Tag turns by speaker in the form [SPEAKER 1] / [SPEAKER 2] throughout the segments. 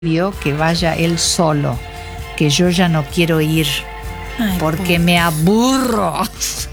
[SPEAKER 1] que vaya él solo, que yo ya no quiero ir.
[SPEAKER 2] Ay,
[SPEAKER 1] porque me aburro.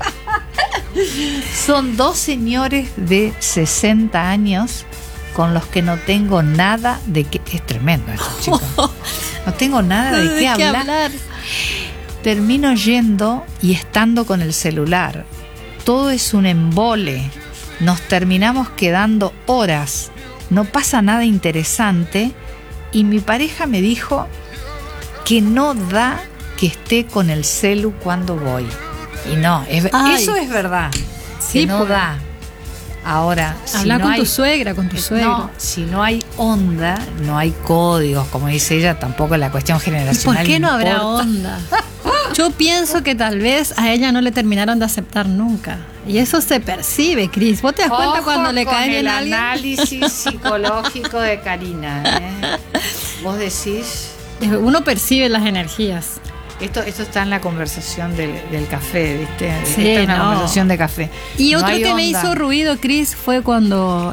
[SPEAKER 1] Son dos señores de 60 años con los que no tengo nada de qué. Es tremendo esto, chicos. No tengo nada de qué hablar. Termino yendo y estando con el celular. Todo es un embole. Nos terminamos quedando horas. No pasa nada interesante. Y mi pareja me dijo que no da que esté con el celu cuando voy. Y no, eso es verdad.
[SPEAKER 2] Sí,
[SPEAKER 1] que no da. Ahora,
[SPEAKER 2] habla
[SPEAKER 1] si no
[SPEAKER 2] con
[SPEAKER 1] hay,
[SPEAKER 2] tu suegra, con tu suegro.
[SPEAKER 1] No, si no hay onda, no hay códigos, como dice ella, tampoco la cuestión generacional.
[SPEAKER 2] ¿Por qué no habrá
[SPEAKER 1] importa.
[SPEAKER 2] onda? Yo pienso que tal vez a ella no le terminaron de aceptar nunca. Y eso se percibe, Cris. ¿Vos te das cuenta cuando le cae bien a alguien?
[SPEAKER 1] El análisis psicológico de Karina, ¿eh? Vos decís.
[SPEAKER 2] Uno percibe las energías.
[SPEAKER 1] Esto está en la conversación del café, ¿viste?
[SPEAKER 2] Sí,
[SPEAKER 1] está en la conversación de café.
[SPEAKER 2] Y
[SPEAKER 1] no
[SPEAKER 2] otro que
[SPEAKER 1] onda.
[SPEAKER 2] me hizo ruido, Cris, fue cuando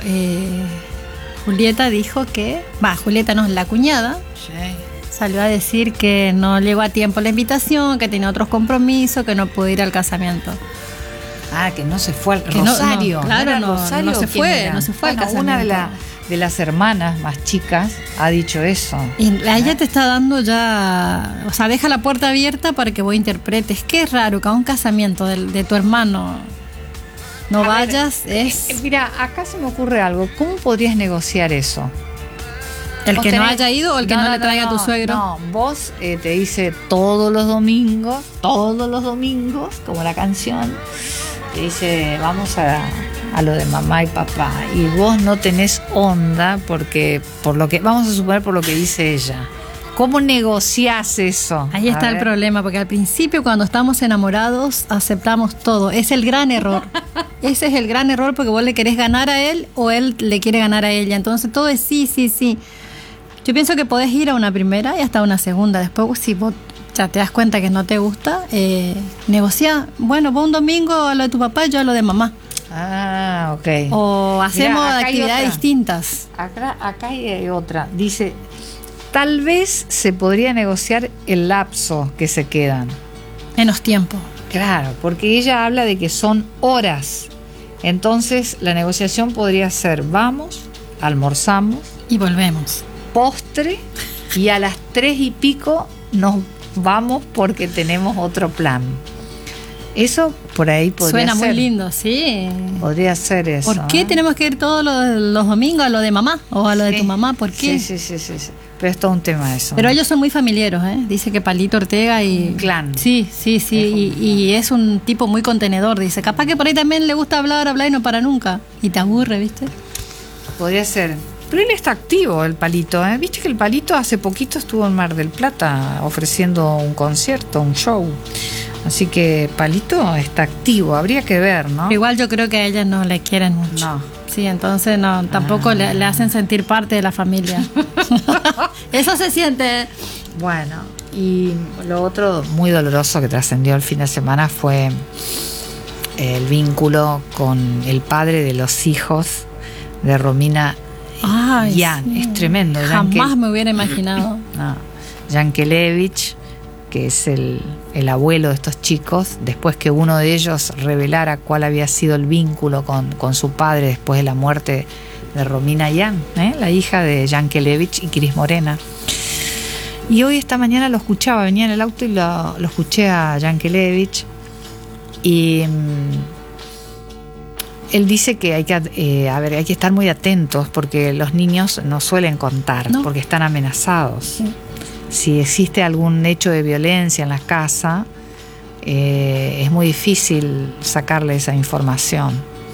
[SPEAKER 2] Julieta dijo que... Julieta no, la cuñada.
[SPEAKER 1] Sí.
[SPEAKER 2] Salió a decir que no llegó a tiempo la invitación, que tenía otros compromisos, que no pudo ir al casamiento.
[SPEAKER 1] Ah, que no se fue al
[SPEAKER 2] que
[SPEAKER 1] Rosario.
[SPEAKER 2] Claro,
[SPEAKER 1] no
[SPEAKER 2] se fue al casamiento.
[SPEAKER 1] Una de las hermanas más chicas ha dicho eso.
[SPEAKER 2] Y a ella te está dando ya... O sea, deja la puerta abierta para que vos interpretes. Qué raro que a un casamiento de tu hermano no vayas.
[SPEAKER 1] Mira, acá se me ocurre algo. ¿Cómo podrías negociar eso?
[SPEAKER 2] ¿El que no haya ido o el que no le traiga a tu suegro?
[SPEAKER 1] No, vos te dice todos los domingos, como la canción, te dice vamos a lo de mamá y papá, y vos no tenés onda porque vamos a suponer por lo que dice ella. ¿Cómo negociás eso?
[SPEAKER 2] Ahí está el problema, porque al principio cuando estamos enamorados aceptamos todo. Es el gran error. Ese es el gran error, porque vos le querés ganar a él o él le quiere ganar a ella. Entonces todo es sí. Yo pienso que podés ir a una primera y hasta una segunda. Después, si vos ya te das cuenta que no te gusta, negociá. Bueno, vos un domingo a lo de tu papá y yo a lo de mamá.
[SPEAKER 1] Ah, ok.
[SPEAKER 2] O hacemos actividades distintas.
[SPEAKER 1] Acá hay otra. Dice, tal vez se podría negociar el lapso que se quedan.
[SPEAKER 2] Menos tiempo.
[SPEAKER 1] Claro, porque ella habla de que son horas. Entonces, la negociación podría ser, vamos, almorzamos.
[SPEAKER 2] Y volvemos.
[SPEAKER 1] Postre, y a las 3 y pico nos vamos porque tenemos otro plan. Eso por ahí podría ser.
[SPEAKER 2] Suena muy lindo, sí.
[SPEAKER 1] Podría ser eso.
[SPEAKER 2] ¿Por qué tenemos que ir todos los domingos a lo de mamá o a lo de tu mamá? ¿Por qué?
[SPEAKER 1] Sí. Pero es todo un tema eso.
[SPEAKER 2] Pero ellos son muy familiares, ¿eh? Dice que Palito Ortega y...
[SPEAKER 1] Un clan.
[SPEAKER 2] Sí. Y es un tipo muy contenedor. Dice, capaz que por ahí también le gusta hablar y no para nunca. Y te aburre, ¿viste?
[SPEAKER 1] Podría ser. Pero él está activo, el Palito, ¿eh? Viste que el Palito hace poquito estuvo en Mar del Plata ofreciendo un concierto, un show. Así que Palito está activo, habría que ver, ¿no?
[SPEAKER 2] Igual yo creo que a ella no le quieren mucho.
[SPEAKER 1] No.
[SPEAKER 2] Sí, entonces no, tampoco le hacen sentir parte de la familia. Eso se siente.
[SPEAKER 1] Bueno, y lo otro muy doloroso que trascendió el fin de semana fue el vínculo con el padre de los hijos de Romina. Jan, sí. Es tremendo.
[SPEAKER 2] Jamás me hubiera imaginado.
[SPEAKER 1] No, Yankelevich, que es el abuelo de estos chicos, después que uno de ellos revelara cuál había sido el vínculo con su padre después de la muerte de Romina Yan, la hija de Yankelevich y Cris Morena. Y hoy esta mañana lo escuchaba, venía en el auto y lo escuché a Yankelevich, y él dice que hay que estar muy atentos porque los niños no suelen contar, porque están amenazados.
[SPEAKER 2] Sí.
[SPEAKER 1] Si existe algún hecho de violencia en la casa, es muy difícil sacarle esa información.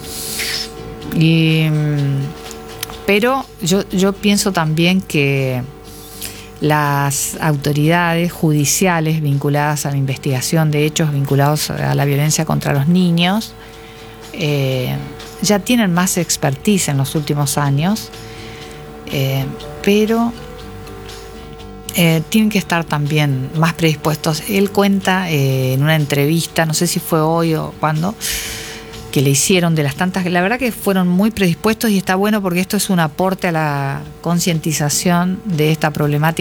[SPEAKER 1] Pero yo pienso también que las autoridades judiciales vinculadas a la investigación de hechos vinculados a la violencia contra los niños ya tienen más expertise en los últimos años, pero tienen que estar también más predispuestos. Él cuenta en una entrevista, no sé si fue hoy o cuándo, que le hicieron, de las tantas, la verdad que fueron muy predispuestos, y está bueno porque esto es un aporte a la concientización de esta problemática